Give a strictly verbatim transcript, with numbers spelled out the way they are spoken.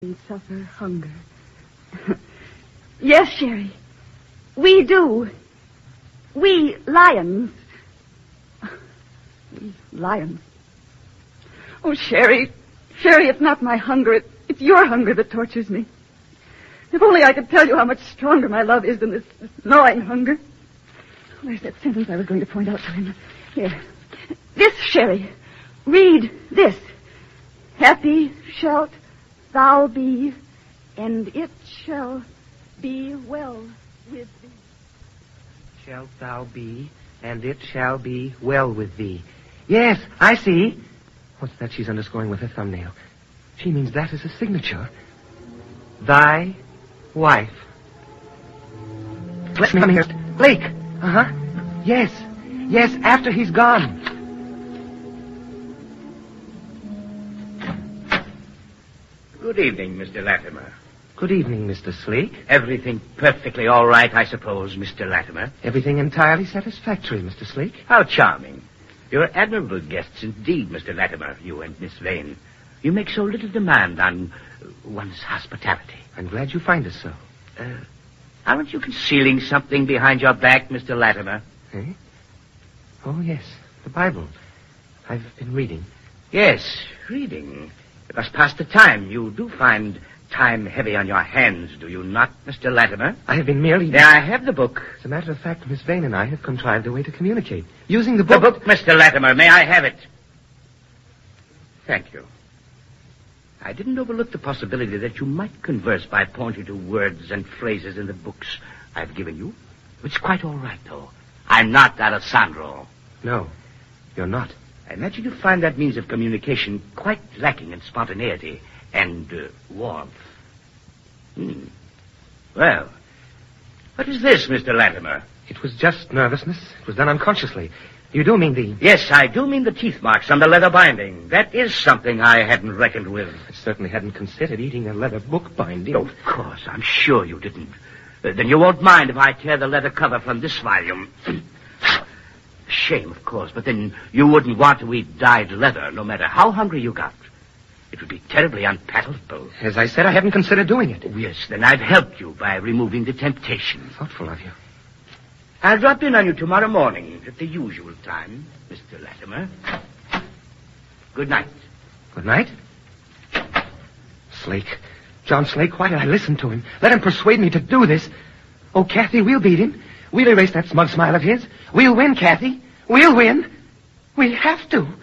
and suffer hunger. Yes, Sherry, we do. We lions. We lions. Oh, Sherry, Sherry, it's not my hunger. It, it's your hunger that tortures me. If only I could tell you how much stronger my love is than this, this gnawing hunger. Oh, there's that sentence I was going to point out to him. Here. This, Sherry. Read this. Happy shalt thou be, and it shall be well with thee. Shalt thou be, and it shall be well with thee. Yes, I see. What's that she's underscoring with her thumbnail? She means that is a signature. Thy wife. Let me come here. Blake. Uh-huh. Yes. Yes, after he's gone. Good evening, Mister Latimer. Good evening, Mister Sleek. Everything perfectly all right, I suppose, Mister Latimer? Everything entirely satisfactory, Mister Sleek. How charming. You're admirable guests indeed, Mister Latimer, you and Miss Vane. You make so little demand on one's hospitality. I'm glad you find us so. Uh, aren't you concealing something behind your back, Mister Latimer? Eh? Oh, yes, the Bible. I've been reading. Yes, reading. It must pass the time. You do find time heavy on your hands, do you not, Mister Latimer? I have been merely... There, I have the book. As a matter of fact, Miss Vane and I have contrived a way to communicate. Using the book... The book, Mister Latimer. May I have it? Thank you. I didn't overlook the possibility that you might converse by pointing to words and phrases in the books I've given you. It's quite all right, though. I'm not Alessandro. No, you're not. I imagine you find that means of communication quite lacking in spontaneity and uh, warmth. Hmm. Well, what is this, Mister Latimer? It was just nervousness. It was done unconsciously. You do mean the... Yes, I do mean the teeth marks on the leather binding. That is something I hadn't reckoned with. I certainly hadn't considered eating a leather book binding. Oh, of course, I'm sure you didn't. Uh, then you won't mind if I tear the leather cover from this volume. Shame, of course, but then you wouldn't want to eat dyed leather, no matter how hungry you got. It would be terribly unpalatable. As I said, I haven't considered doing it. Oh, yes, then I've helped you by removing the temptation. Thoughtful of you. I'll drop in on you tomorrow morning at the usual time, Mister Latimer. Good night. Good night. Slake. John Slake, why did I listen to him? Let him persuade me to do this. Oh, Kathy, we'll beat him. We'll erase that smug smile of his. We'll win, Kathy. We'll win. We have to.